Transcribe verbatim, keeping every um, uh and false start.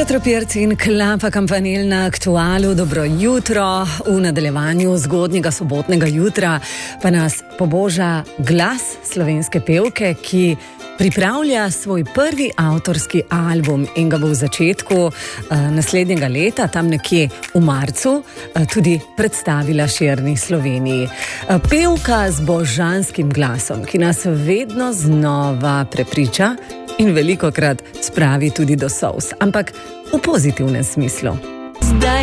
Petro Pirc in Klapa Kampanil na Aktualu. Dobro jutro. V nadaljevanju zgodnjega sobotnega jutra pa nas poboža glas slovenske pevke, ki pripravlja svoj prvi avtorski album in ga bo v začetku uh, naslednjega leta, tam nekje v marcu, uh, tudi predstavila širni Sloveniji. Uh, pevka z božanskim glasom, ki nas vedno znova prepriča in velikokrat spravi tudi do solz, ampak v pozitivnem smislu. Zdaj